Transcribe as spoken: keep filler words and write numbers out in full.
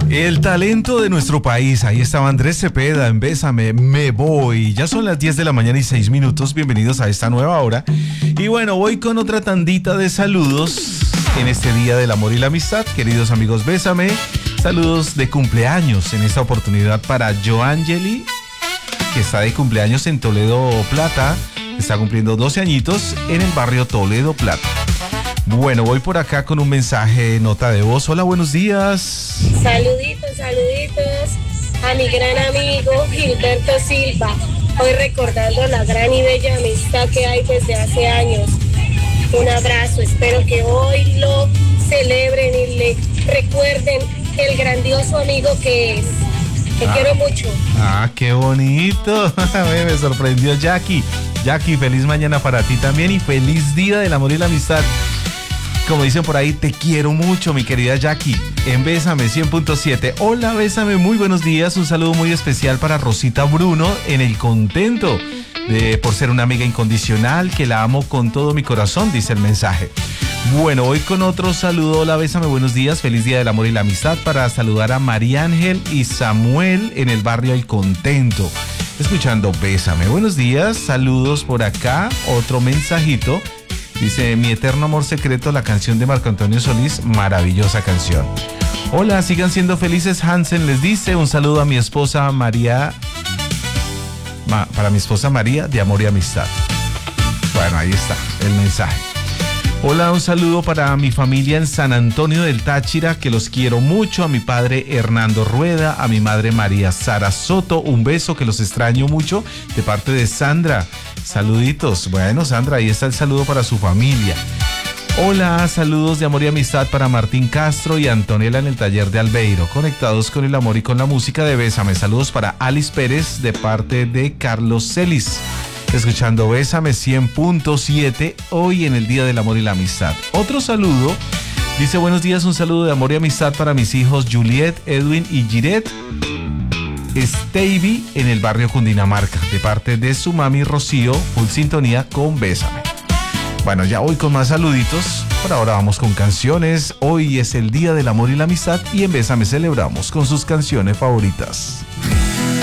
El talento de nuestro país. Ahí estaba Andrés Cepeda en Bésame, me voy. Ya son las diez de la mañana y seis minutos. Bienvenidos a esta nueva hora. Y bueno, voy con otra tandita de saludos en este Día del Amor y la Amistad. Queridos amigos, Bésame. Saludos de cumpleaños en esta oportunidad para Joangeli, que está de cumpleaños en Toledo Plata. Está cumpliendo doce añitos en el barrio Toledo Plata. Bueno, voy por acá con un mensaje, nota de voz. Hola, buenos días. Saluditos, saluditos a mi gran amigo Gilberto Silva. Hoy recordando la gran y bella amistad que hay desde hace años. Un abrazo, espero que hoy lo celebren y le recuerden el grandioso amigo que es. Te ah, quiero mucho. Ah, qué bonito. Me sorprendió Jackie. Jackie, feliz mañana para ti también y feliz Día del Amor y la Amistad. Como dicen por ahí, te quiero mucho, mi querida Jackie, en Bésame cien punto siete. Hola, Bésame, muy buenos días. Un saludo muy especial para Rosita Bruno en El Contento, de, por ser una amiga incondicional, que la amo con todo mi corazón, dice el mensaje. Bueno, voy con otro saludo. Hola, Bésame, buenos días. Feliz Día del Amor y la Amistad para saludar a María Ángel y Samuel en el barrio El Contento. Escuchando Bésame. Buenos días, saludos por acá. Otro mensajito. Dice, mi eterno amor secreto, la canción de Marco Antonio Solís, maravillosa canción. Hola, sigan siendo felices, Hansen les dice, un saludo a mi esposa María, ma, para mi esposa María, de amor y amistad. Bueno, ahí está el mensaje. Hola, un saludo para mi familia en San Antonio del Táchira, que los quiero mucho, a mi padre Hernando Rueda, a mi madre María Sara Soto, un beso, que los extraño mucho, de parte de Sandra. Saluditos. Bueno, Sandra, ahí está el saludo para su familia. Hola, saludos de amor y amistad para Martín Castro y Antonella en el taller de Albeiro, conectados con el amor y con la música de Bésame. Saludos para Alice Pérez de parte de Carlos Celis. Escuchando Bésame cien punto siete, hoy en el Día del Amor y la Amistad. Otro saludo, dice, buenos días, un saludo de amor y amistad para mis hijos Juliet, Edwin y Giret Stevie en el barrio Cundinamarca, de parte de su mami Rocío, full sintonía con Bésame. Bueno, ya voy con más saluditos. Por ahora vamos con canciones. Hoy es el Día del Amor y la Amistad y en Bésame celebramos con sus canciones favoritas.